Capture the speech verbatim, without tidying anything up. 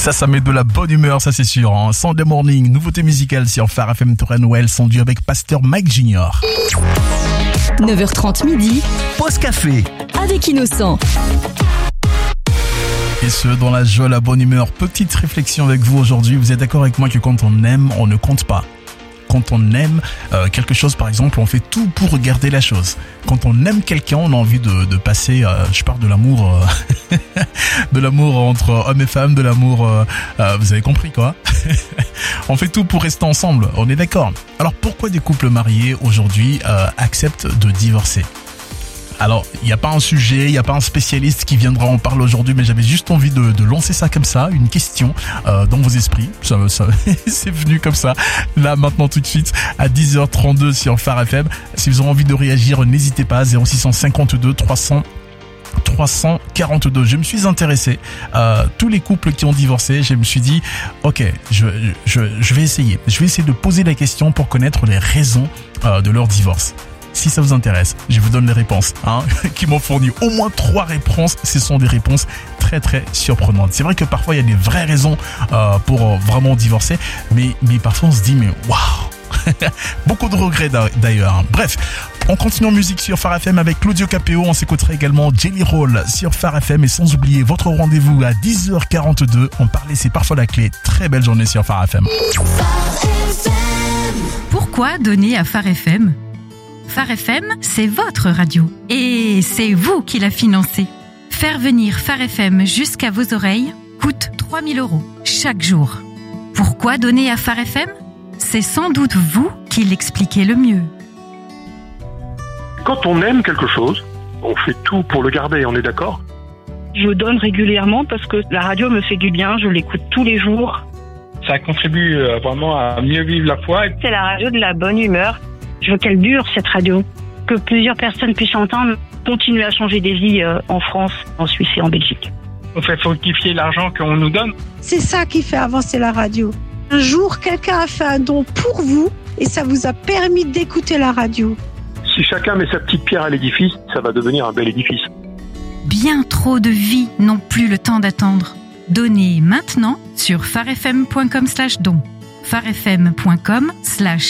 Ça, ça met de la bonne humeur, ça c'est sûr. Hein. Sunday Morning, nouveauté musicale sur Phare F M Touraine Noël, son duo avec Pasteur Mike Junior neuf heures trente midi, pause café avec Innocent. Et ce, dans la joie, la bonne humeur. Petite réflexion avec vous aujourd'hui. Vous êtes d'accord avec moi que quand on aime, on ne compte pas. Quand on aime euh, quelque chose, par exemple, on fait tout pour regarder la chose. Quand on aime quelqu'un, on a envie de, de passer, euh, je parle de l'amour, euh, de l'amour entre hommes et femmes, de l'amour, euh, euh, vous avez compris quoi. On fait tout pour rester ensemble, on est d'accord. Alors pourquoi des couples mariés aujourd'hui euh, acceptent de divorcer ? Alors, il n'y a pas un sujet, il n'y a pas un spécialiste qui viendra en parler aujourd'hui, mais j'avais juste envie de, de lancer ça comme ça, une question euh, dans vos esprits. Ça, ça, c'est venu comme ça, là, maintenant, tout de suite, à dix heures trente-deux sur Phare F M. Si vous avez envie de réagir, n'hésitez pas, zéro six cinquante-deux trois cents trois cent quarante-deux. Je me suis intéressé à euh, tous les couples qui ont divorcé. Je me suis dit, ok, je, je, je vais essayer. Je vais essayer de poser la question pour connaître les raisons euh, de leur divorce. Si ça vous intéresse, je vous donne les réponses hein, qui m'ont fourni au moins trois réponses. Ce sont des réponses très très surprenantes. C'est vrai que parfois il y a des vraies raisons euh, pour euh, vraiment divorcer, mais, mais parfois on se dit mais waouh, beaucoup de regrets d'ailleurs. Bref, on continue en musique sur Phare F M avec Claudio Capéo. On s'écoutera également Jelly Roll sur Phare F M et sans oublier votre rendez-vous à dix heures quarante-deux. En parler, c'est parfois la clé. Très belle journée sur Phare F M. Pourquoi donner à Phare F M ? Phare F M, c'est votre radio. Et c'est vous qui la financez. Faire venir Phare F M jusqu'à vos oreilles coûte trois mille euros chaque jour. Pourquoi donner à Phare F M ? C'est sans doute vous qui l'expliquez le mieux. Quand on aime quelque chose, on fait tout pour le garder, on est d'accord ? Je donne régulièrement parce que la radio me fait du bien, je l'écoute tous les jours. Ça contribue vraiment à mieux vivre la foi. C'est la radio de la bonne humeur. Je veux qu'elle dure, cette radio. Que plusieurs personnes puissent entendre, continuer à changer des vies en France, en Suisse et en Belgique. On fait fructifier l'argent qu'on nous donne. C'est ça qui fait avancer la radio. Un jour, quelqu'un a fait un don pour vous et ça vous a permis d'écouter la radio. Si chacun met sa petite pierre à l'édifice, ça va devenir un bel édifice. Bien trop de vies n'ont plus le temps d'attendre. Donnez maintenant sur pharefm point com slash don. pharefm point com slash